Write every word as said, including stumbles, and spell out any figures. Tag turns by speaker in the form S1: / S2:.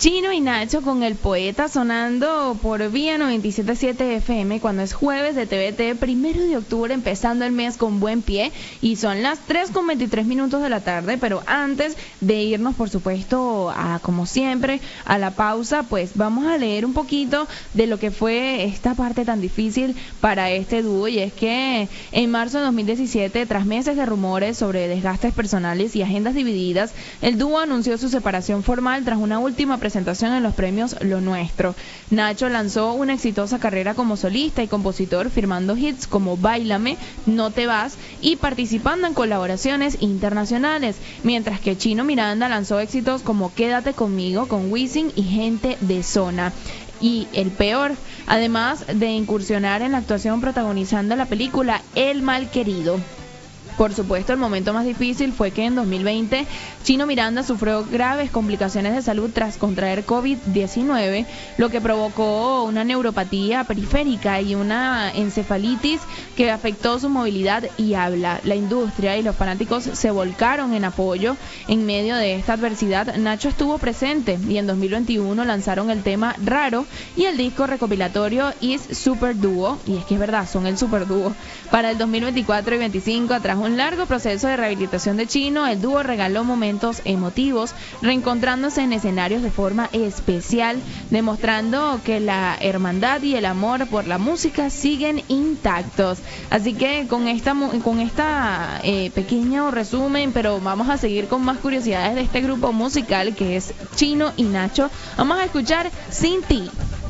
S1: Chino y Nacho con El Poeta sonando por Vía noventa y siete punto siete F M cuando es jueves de T V T, primero de octubre, empezando el mes con buen pie, y son las tres con veintitrés minutos de la tarde. Pero antes de irnos, por supuesto, a como siempre, a la pausa, pues vamos a leer un poquito de lo que fue esta parte tan difícil para este dúo. Y es que en marzo de dos mil diecisiete, tras meses de rumores sobre desgastes personales y agendas divididas, el dúo anunció su separación formal tras una última presentación presentación en los premios Lo Nuestro. Nacho lanzó una exitosa carrera como solista y compositor, firmando hits como Báilame, No te vas y participando en colaboraciones internacionales, mientras que Chino Miranda lanzó éxitos como Quédate conmigo con Wisin y Gente de Zona. Y el peor, además de incursionar en la actuación protagonizando la película El Malquerido. Por supuesto, el momento más difícil fue que en dos mil veinte Chino Miranda sufrió graves complicaciones de salud tras contraer COVID diecinueve, lo que provocó una neuropatía periférica y una encefalitis que afectó su movilidad y habla. La industria y los fanáticos se volcaron en apoyo. En medio de esta adversidad, Nacho estuvo presente y en dos mil veintiuno lanzaron el tema Raro y el disco recopilatorio Is Super Dúo, y es que es verdad, son el super dúo. Para el dos mil veinticuatro y veinticinco, tras un largo proceso de rehabilitación de Chino, el dúo regaló momentos emotivos, reencontrándose en escenarios de forma especial, demostrando que la hermandad y el amor por la música siguen intactos. Así que con esta con esta eh, pequeño resumen, pero vamos a seguir con más curiosidades de este grupo musical que es Chino y Nacho. Vamos a escuchar Sin Ti.